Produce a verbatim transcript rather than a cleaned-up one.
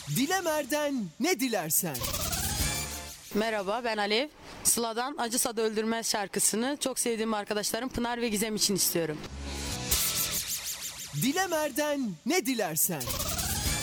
Dilemer'den ne dilersen. Merhaba, ben Alev. Sıla'dan Acısa da Öldürmez şarkısını çok sevdiğim arkadaşlarım Pınar ve Gizem için istiyorum. Dilemer'den ne dilersen.